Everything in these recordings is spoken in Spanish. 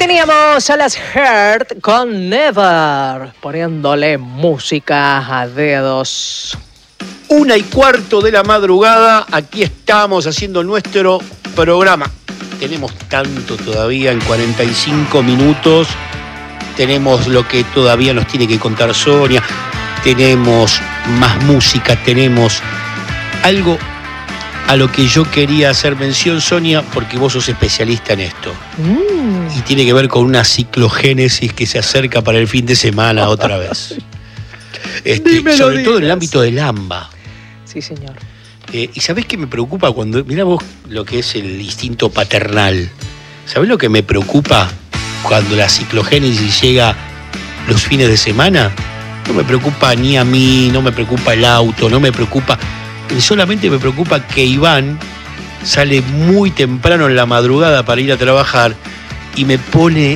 Teníamos a las Heart con Never, poniéndole música a dedos. 1:15 de la madrugada, aquí estamos haciendo nuestro programa. Tenemos tanto todavía en 45 minutos. Tenemos lo que todavía nos tiene que contar Sonia. Tenemos más música, tenemos algo a lo que yo quería hacer mención, Sonia, porque vos sos especialista en esto. Y tiene que ver con una ciclogénesis que se acerca para el fin de semana otra vez. Sobre todo en el ámbito del AMBA. Sí, señor. ¿Y sabés qué me preocupa cuando... Mirá vos lo que es el instinto paternal. ¿Sabés lo que me preocupa cuando la ciclogénesis llega los fines de semana? No me preocupa ni a mí, no me preocupa el auto, no me preocupa... Solamente me preocupa que Iván sale muy temprano en la madrugada para ir a trabajar y me pone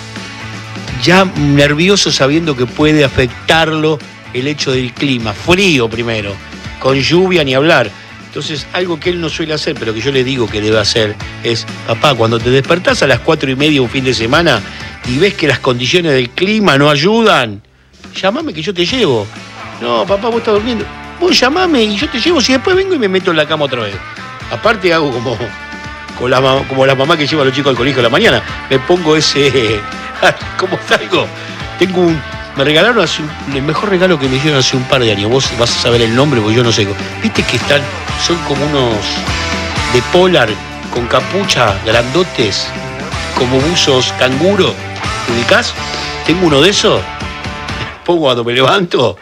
ya nervioso sabiendo que puede afectarlo el hecho del clima. Frío primero, con lluvia ni hablar. Entonces, algo que él no suele hacer, pero que yo le digo que debe hacer, es: papá, cuando te despertás a las 4:30 un fin de semana y ves que las condiciones del clima no ayudan, llámame que yo te llevo. No, papá, vos estás durmiendo. Vos llamame y yo te llevo, si después vengo y me meto en la cama otra vez. Aparte hago como la mamá que lleva a los chicos al colegio a la mañana. Me pongo ese... ¿Cómo salgo? Me regalaron el mejor regalo que me hicieron hace un par de años. Vos vas a saber el nombre porque yo no sé. Viste que son como unos de polar con capucha, grandotes, como buzos canguro. ¿Te ubicás? Tengo uno de esos. Pongo cuando me levanto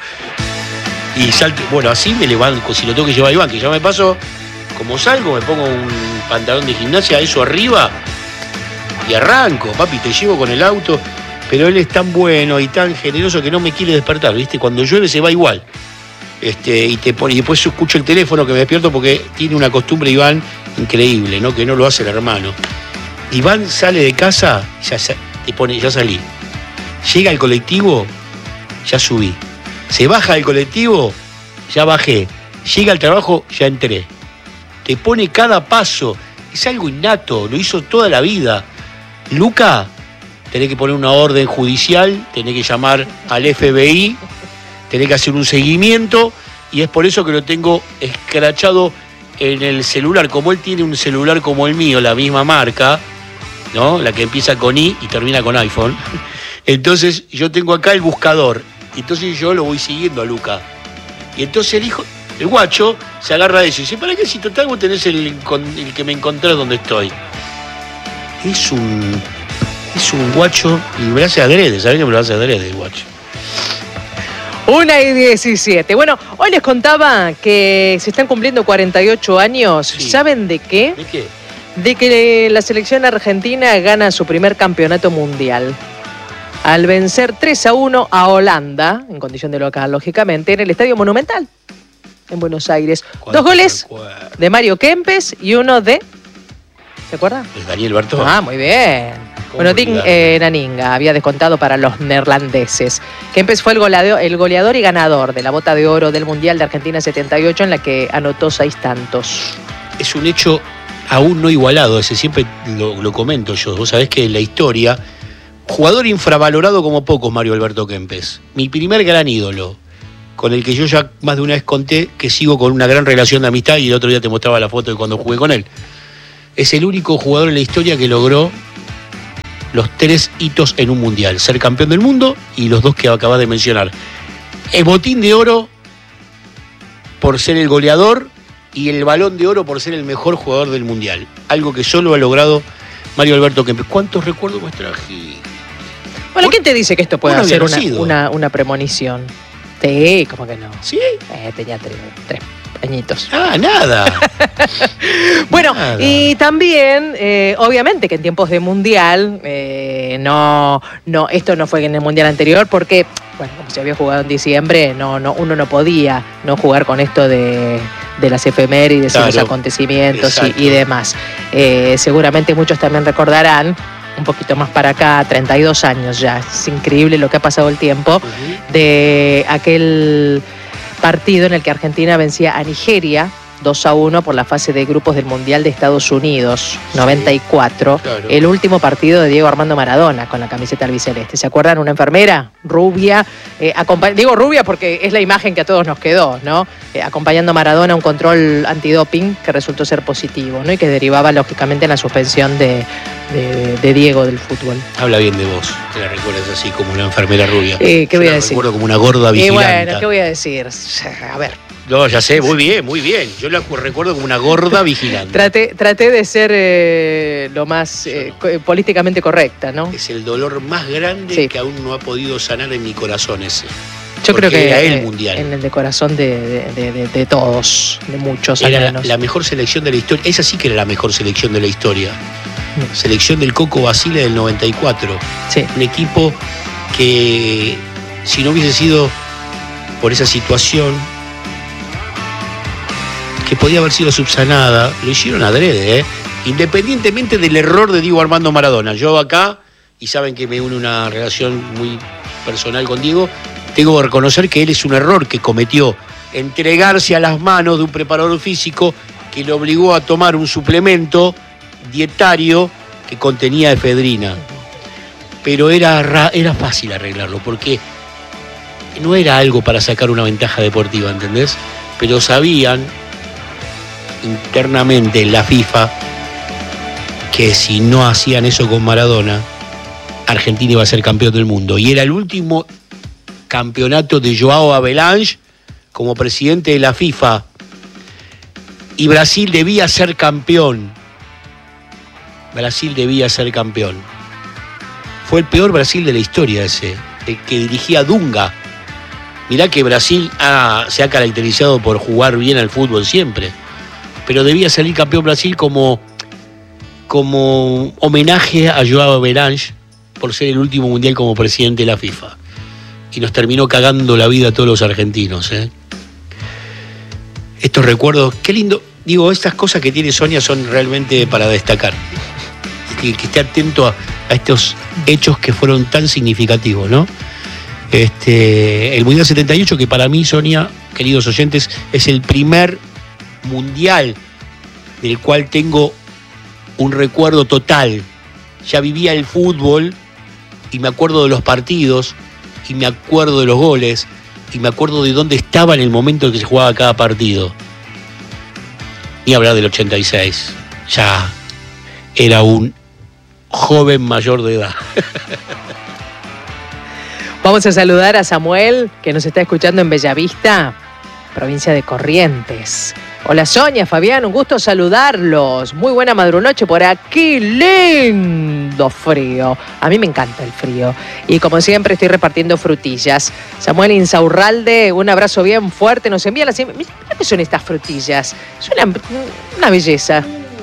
y salto. Bueno, así me levanto. Si lo tengo que llevar a Iván, que ya me pasó, como salgo, me pongo un pantalón de gimnasia, eso arriba, y arranco. Papi, te llevo con el auto. Pero él es tan bueno y tan generoso que no me quiere despertar, ¿viste? Cuando llueve se va igual. Y después escucho el teléfono, que me despierto porque tiene una costumbre, Iván, increíble, ¿no? Que no lo hace el hermano. Iván sale de casa, ya salí. Llega al colectivo, ya subí. Se baja del colectivo, ya bajé. Llega al trabajo, ya entré. Te pone cada paso. Es algo innato, lo hizo toda la vida. Luca, tenés que poner una orden judicial, tenés que llamar al FBI, tenés que hacer un seguimiento, y es por eso que lo tengo escrachado en el celular. Como él tiene un celular como el mío, la misma marca, ¿no? La que empieza con I y termina con iPhone. Entonces yo tengo acá el buscador. Entonces yo lo voy siguiendo a Luca. Y entonces el guacho se agarra de eso y dice: ¿para qué si total vos tenés el que me encontrás donde estoy? Es un guacho, y me lo hace adrede, ¿sabés que me lo hace adrede el guacho? 1:17. Bueno, hoy les contaba que se están cumpliendo 48 años. Sí. ¿Saben de qué? ¿De qué? De que la selección argentina gana su primer campeonato mundial al vencer 3-1 a Holanda, en condición de local, lógicamente, en el Estadio Monumental, en Buenos Aires. 2 goles de Mario Kempes y uno de... ¿Se acuerda? Es Daniel Bertón. Ah, muy bien. Bueno, Ding Naninga había descontado para los neerlandeses. Kempes fue el goleador y ganador de la Bota de Oro del Mundial de Argentina 78, en la que anotó 6 tantos. Es un hecho aún no igualado, ese siempre lo comento yo. Vos sabés que en la historia, jugador infravalorado como pocos, Mario Alberto Kempes. Mi primer gran ídolo, con el que yo ya más de una vez conté que sigo con una gran relación de amistad, y el otro día te mostraba la foto de cuando jugué con él. Es el único jugador en la historia que logró los 3 hitos en un mundial: ser campeón del mundo y los 2 que acabas de mencionar. El botín de oro por ser el goleador y el balón de oro por ser el mejor jugador del mundial. Algo que solo ha logrado Mario Alberto Kempes. ¿Cuántos recuerdos me traje? Bueno, ¿quién te dice que esto puede ser una premonición? Sí, ¿cómo que no? ¿Sí? Tenía 3 añitos. Nada. Bueno, nada. Y también, obviamente que en tiempos de mundial, esto no fue en el mundial anterior, porque, bueno, como se había jugado en diciembre, uno no podía no jugar con esto de las efemérides, claro, y los acontecimientos y demás. Seguramente muchos también recordarán, un poquito más para acá, 32 años ya, es increíble lo que ha pasado el tiempo, de aquel partido en el que Argentina vencía a Nigeria 2-1 por la fase de grupos del Mundial de Estados Unidos, 94. Claro. El último partido de Diego Armando Maradona con la camiseta albiceleste. ¿Se acuerdan? Una enfermera rubia, digo rubia porque es la imagen que a todos nos quedó, ¿no? Acompañando a Maradona a un control antidoping que resultó ser positivo, ¿no? Y que derivaba lógicamente en la suspensión de Diego del fútbol. Habla bien de vos, te la recuerdas así como una enfermera rubia. ¿Qué voy a decir? Recuerdo como una gorda vigilante. Bueno, ¿qué voy a decir? A ver. No, ya sé, muy bien, muy bien. Yo la recuerdo como una gorda vigilante. Traté de ser lo más políticamente correcta, ¿no? Es el dolor más grande que aún no ha podido sanar en mi corazón ese. Yo creo que era el mundial. En el de corazón de todos, de muchos al era menos. la mejor selección de la historia. Esa sí que era la mejor selección de la historia. Selección del Coco Basile del 94. Sí. Un equipo que, si no hubiese sido por esa situación, que podía haber sido subsanada, lo hicieron adrede, independientemente del error de Diego Armando Maradona. Yo acá, y saben que me une una relación muy personal con Diego, tengo que reconocer que él es un error que cometió, entregarse a las manos de un preparador físico que le obligó a tomar un suplemento dietario que contenía efedrina. Pero era fácil arreglarlo, porque no era algo para sacar una ventaja deportiva, ¿entendés? Pero sabían internamente en la FIFA que si no hacían eso con Maradona, Argentina iba a ser campeón del mundo. Y era el último campeonato de João Havelange como presidente de la FIFA. Y Brasil debía ser campeón. Brasil debía ser campeón. Fue el peor Brasil de la historia ese, el que dirigía Dunga. Mirá que Brasil se ha caracterizado por jugar bien al fútbol siempre, pero debía salir campeón Brasil como homenaje a João Havelange por ser el último mundial como presidente de la FIFA. Y nos terminó cagando la vida a todos los argentinos. Estos recuerdos, qué lindo. Digo, estas cosas que tiene Sonia son realmente para destacar. Que esté atento a estos hechos que fueron tan significativos, ¿no? El Mundial 78, que para mí, Sonia, queridos oyentes, es el primer mundial del cual tengo un recuerdo total. Ya vivía el fútbol y me acuerdo de los partidos y me acuerdo de los goles y me acuerdo de dónde estaba en el momento en que se jugaba cada partido. Ni hablar del 86. Ya era un joven mayor de edad. Vamos a saludar a Samuel, que nos está escuchando en Bellavista, provincia de Corrientes. Hola Sonia, Fabián, un gusto saludarlos. Muy buena madrunoche por aquí, lindo frío. A mí me encanta el frío. Y como siempre estoy repartiendo frutillas. Samuel Insaurralde, un abrazo bien fuerte. Nos envía las... Mira qué son estas frutillas. Es una belleza.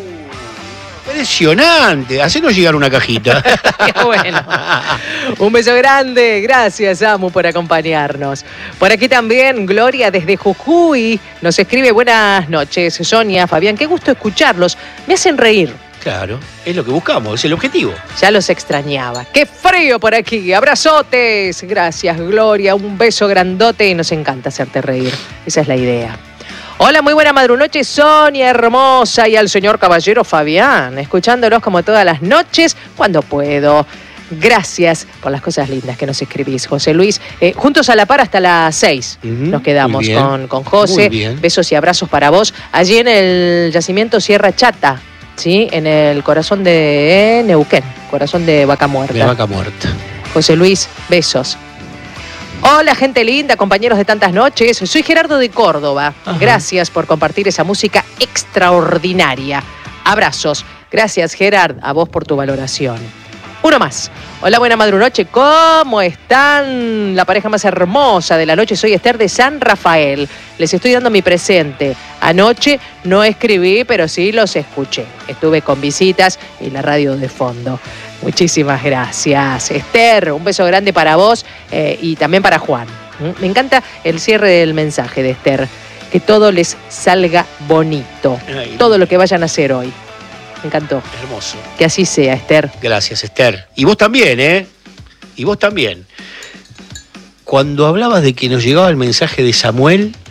Impresionante, hacenos llegar una cajita. Qué bueno. Un beso grande, gracias Samu por acompañarnos. Por aquí también Gloria desde Jujuy nos escribe: buenas noches Sonia, Fabián, qué gusto escucharlos, me hacen reír. Claro, es lo que buscamos, es el objetivo. Ya los extrañaba. ¡Qué frío por aquí! ¡Abrazotes! Gracias Gloria, un beso grandote y nos encanta hacerte reír, esa es la idea. Hola, muy buena madrunoche, Sonia hermosa, y al señor caballero Fabián, escuchándolos como todas las noches, cuando puedo. Gracias por las cosas lindas que nos escribís, José Luis. Juntos a la par hasta las 6 nos quedamos con José. Besos y abrazos para vos. Allí en el yacimiento Sierra Chata, ¿sí? En el corazón de Neuquén, corazón de Vaca Muerta. De Vaca Muerta. José Luis, besos. Hola, gente linda, compañeros de tantas noches. Soy Gerardo de Córdoba. Ajá. Gracias por compartir esa música extraordinaria. Abrazos. Gracias, Gerard, a vos por tu valoración. Uno más. Hola, buena madrunoche. ¿Cómo están? La pareja más hermosa de la noche. Soy Esther de San Rafael. Les estoy dando mi presente. Anoche no escribí, pero sí los escuché. Estuve con visitas y la radio de fondo. Muchísimas gracias, Esther. Un beso grande para vos y también para Juan. Me encanta el cierre del mensaje de Esther. Que todo les salga bonito. Todo lo que vayan a hacer hoy. Me encantó. Hermoso. Que así sea, Esther. Gracias, Esther. Y vos también, ¿eh? Y vos también. Cuando hablabas de que nos llegaba el mensaje de Samuel,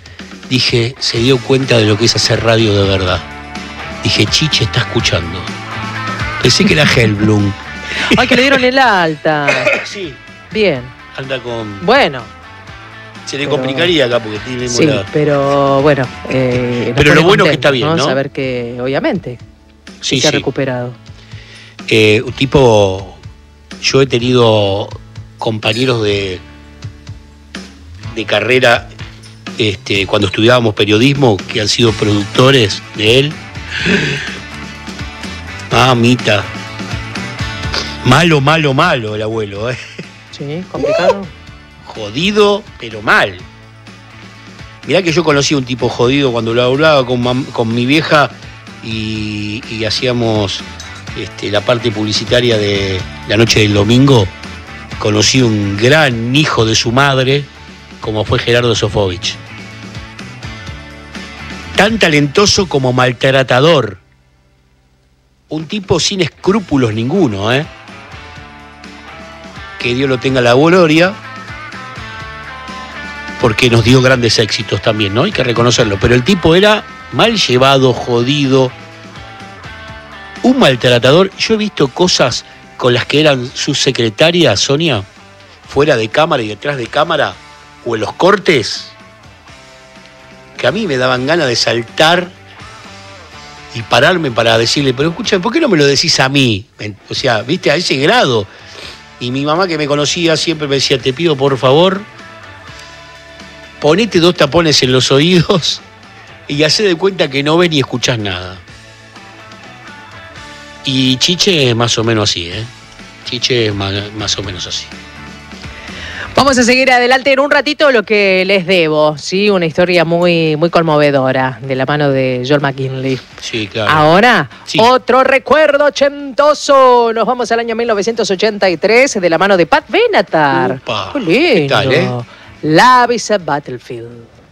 dije, se dio cuenta de lo que es hacer radio de verdad. Dije, Chiche está escuchando. Pensé que era Hellblum. Ay, que le dieron el alta. Sí. Bien. Anda con... Bueno. Se le complicaría acá porque tiene... Sí, pero bueno. Pero lo bueno es que está bien, ¿no? Saber que, obviamente, sí, se ha recuperado. Un tipo... Yo he tenido compañeros de carrera cuando estudiábamos periodismo que han sido productores de él. Mamita. Malo el abuelo, ¿eh? Sí, complicado. Jodido, pero mal. Mirá que yo conocí a un tipo jodido cuando lo hablaba con mi vieja y hacíamos la parte publicitaria de la noche del domingo. Conocí un gran hijo de su madre, como fue Gerardo Sofovich. Tan talentoso como maltratador. Un tipo sin escrúpulos ninguno, ¿eh? Que Dios lo tenga la gloria, porque nos dio grandes éxitos también, ¿no? Hay que reconocerlo. Pero el tipo era mal llevado, jodido, un maltratador. Yo he visto cosas con las que eran sus secretarias, Sonia, fuera de cámara y detrás de cámara, o en los cortes, que a mí me daban ganas de saltar y pararme para decirle, pero escúchame, ¿por qué no me lo decís a mí? O sea, viste, a ese grado. Y mi mamá, que me conocía, siempre me decía, te pido por favor, ponete 2 tapones en los oídos y hacé de cuenta que no ves ni escuchás nada. Y Chiche es más o menos así, ¿eh? Chiche es más o menos así. Vamos a seguir adelante en un ratito lo que les debo, ¿sí? Una historia muy, muy conmovedora de la mano de John McGinley. Sí, claro. Ahora, sí, otro recuerdo ochentoso. Nos vamos al año 1983 de la mano de Pat Benatar. Upa. ¡Qué lindo! ¿Qué tal, Love is a Battlefield.